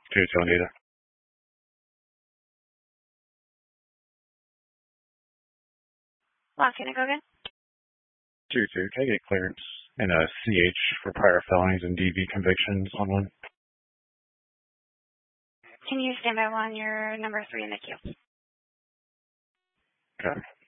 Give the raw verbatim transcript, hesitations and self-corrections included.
Two two Anita. Lock, can I go again? Two two. Can I get clearance and a C H for prior felonies and D V convictions on one? Can you stand by one? You're number three in the queue. Okay.